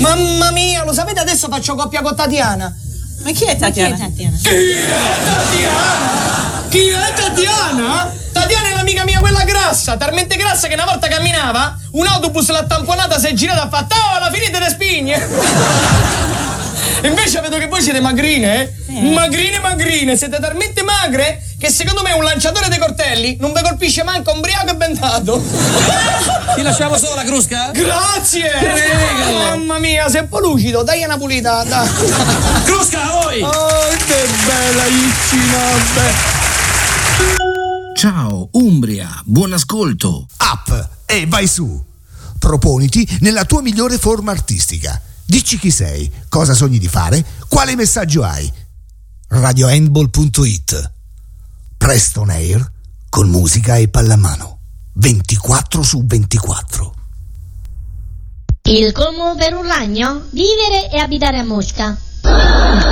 Mamma mia, lo sapete, adesso faccio coppia con Tatiana. Ma chi è Tatiana? Chi è Tatiana? Tatiana è l'amica mia, quella grassa, talmente grassa che una volta camminava, un autobus l'ha tamponata, si è girata e ha fatto: oh, la finite le spigne! Invece vedo che voi siete magrine, eh? Magrine, siete talmente magre che secondo me un lanciatore dei coltelli non vi colpisce manco ubriaco e bentato. Ti lasciamo sola, Crusca? Grazie! Mamma mia, sei un po' lucido, dai una pulita, dai. Crusca, a voi! Oh, che bella Iccina! Ciao Umbria, buon ascolto. Up e vai su. Proponiti nella tua migliore forma artistica. Dici chi sei, cosa sogni di fare, quale messaggio hai. RadioHandball.it. Preston Air con musica e pallamano 24/24. Il colmo per un ragno? Vivere e abitare a Mosca.